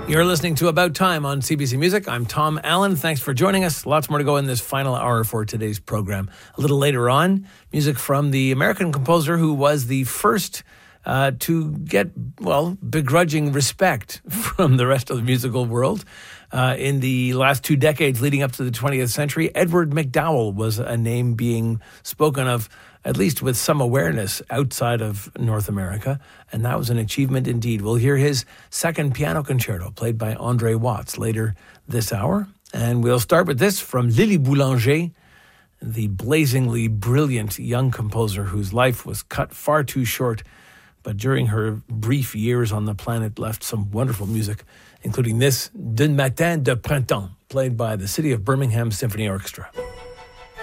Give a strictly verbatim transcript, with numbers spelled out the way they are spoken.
You're listening to About Time on C B C Music. I'm Tom Allen. Thanks for joining us. Lots more to go in this final hour for today's program. A little later on, music from the American composer who was the first uh, to get, well, begrudging respect from the rest of the musical world. Uh, in the last two decades leading up to the twentieth century, Edward MacDowell was a name being spoken of, at least with some awareness, outside of North America. And that was an achievement indeed. We'll hear his second piano concerto played by André Watts later this hour. And we'll start with this from Lily Boulanger, the blazingly brilliant young composer whose life was cut far too short, but during her brief years on the planet left some wonderful music, including this, D'un matin de printemps, played by the City of Birmingham Symphony Orchestra.